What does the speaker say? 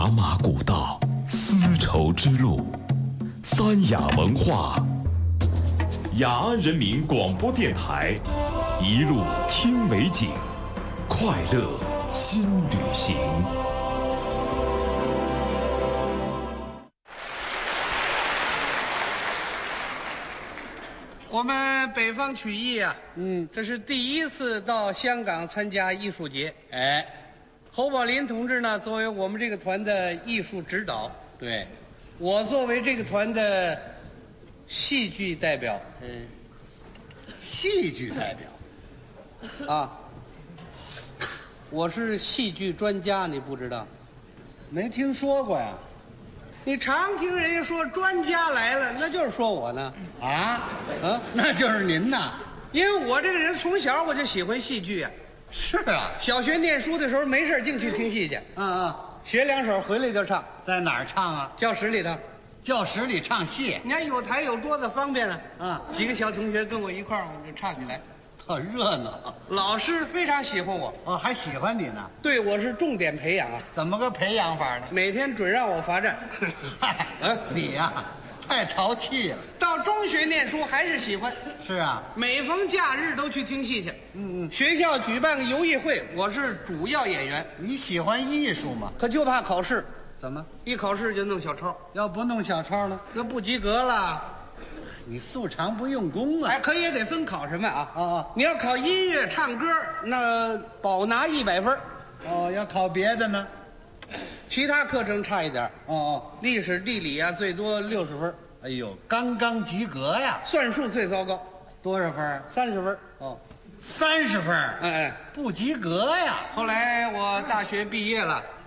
茶马古道，丝绸之路，三雅文化，雅安人民广播电台，一路听美景，快乐新旅行。 我们北方曲艺啊，这是第一次到香港参加艺术节。 哎， 侯宝林同志呢，作为我们这个团的艺术指导， 对， 我作为这个团的戏剧代表， 戏剧代表， 啊，我是戏剧专家，你不知道？ 没听说过呀？ 你常听人家说专家来了，那就是说我呢。 啊，那就是您呐。 因为我这个人从小我就喜欢戏剧啊。 是啊， 小学念书的时候没事净去听戏去，学两手回来就唱， 在哪儿唱啊？ 教室里头。 教室里唱戏， 你看有台有桌子方便啊。 几个小同学跟我一块儿，我们就唱起来， 特热闹。 老师非常喜欢我， 哦，还喜欢你呢？ 对我是重点培养啊， 怎么个培养法呢？ 每天准让我罚站。 嗨，你呀，太淘气了。 到中学念书还是喜欢， 是啊， 每逢假日都去听戏去。学校举办个游艺会，我是主要演员。 你喜欢艺术吗？ 可就怕考试， 怎么？ 一考试就弄小抄， 要不弄小抄呢？ 那不及格了。 你素常不用功啊！ 哎，可也得分考什么啊？ 哦， 你要考音乐、唱歌，那保拿100分。 哦，要考别的呢？ 其他课程差一点。 哦， 历史、地理啊，最多60分。 哎呦，刚刚及格呀！ 算术最糟糕， 多少分 ？30分。 哦，30分。 哎， 不及格呀！ 后来我大学毕业了，